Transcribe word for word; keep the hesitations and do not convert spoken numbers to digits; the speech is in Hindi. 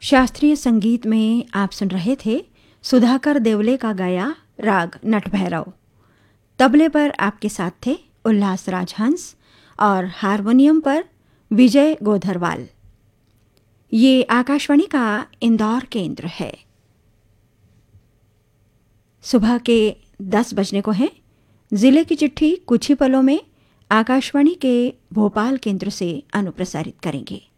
शास्त्रीय संगीत में आप सुन रहे थे सुधाकर देवले का गाया राग नटभैरव। तबले पर आपके साथ थे उल्लास राजहंस और हारमोनियम पर विजय गोधरवाल। ये आकाशवाणी का इंदौर केंद्र है। सुबह के दस बजने को है। जिले की चिट्ठी कुछ ही पलों में आकाशवाणी के भोपाल केंद्र से अनुप्रसारित करेंगे।